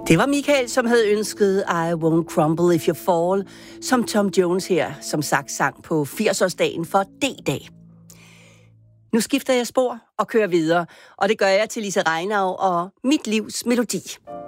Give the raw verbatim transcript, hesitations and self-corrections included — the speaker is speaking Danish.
Det var Michael, som havde ønsket I Won't Crumble If You Fall, som Tom Jones her, som sagt, sang på firs-årsdagen for D-dag. Nu skifter jeg spor og kører videre, og det gør jeg til Lise Reinau og Mit livs melodi.